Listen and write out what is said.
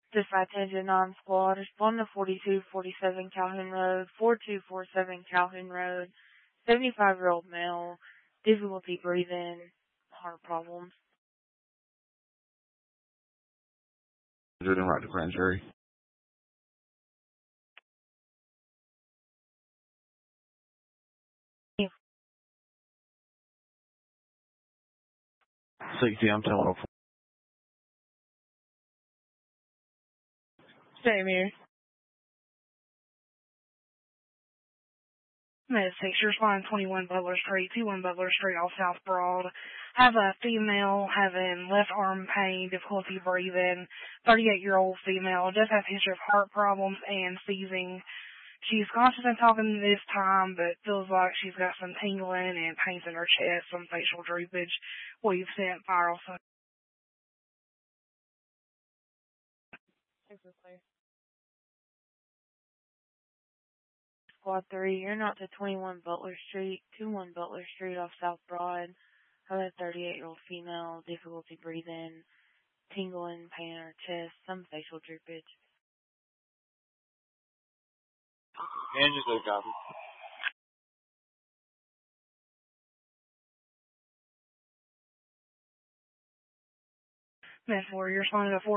Dispatch engine non-squad. Respond to 4247 Calhoun Road, 4247 Calhoun Road. 75-year-old male. Difficulty breathing. Heart problems. Driven right to grand jury. Yeah. 6 p.m. 10:04. Same here. Miss Hicks, responding 21 Butler Street, 21 Butler Street off South Broad. Have a female having left arm pain, difficulty breathing, 38-year-old female, does have a history of heart problems and seizing. She's conscious and talking this time, but feels like she's got some tingling and pains in her chest, some facial droopage. We've sent viral. Squad 3, you're not to 21 Butler Street, 21 Butler Street off South Broad. Have a 38-year-old female, difficulty breathing, tingling, pain in her chest, some facial droopage. And just a copy. Miss Warrior, responding to 4